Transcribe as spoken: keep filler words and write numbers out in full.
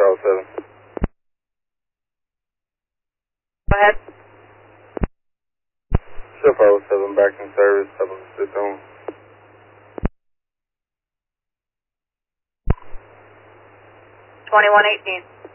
Charles seven. Go ahead. Shift oh seven, back in service, seven fifteen. twenty-one eighteen.